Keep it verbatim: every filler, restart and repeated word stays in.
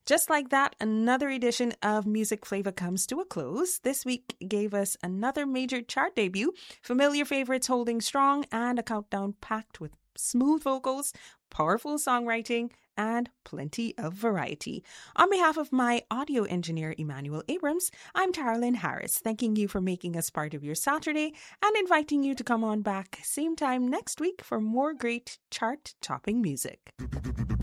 Just like that, another edition of Music Flavor comes to a close. This week gave us another major chart debut, familiar favorites holding strong, and a countdown packed with smooth vocals, powerful songwriting, and plenty of variety. On behalf of my audio engineer, Emmanuel Abrams, I'm Taralyn Harris, thanking you for making us part of your Saturday and inviting you to come on back same time next week for more great chart-topping music.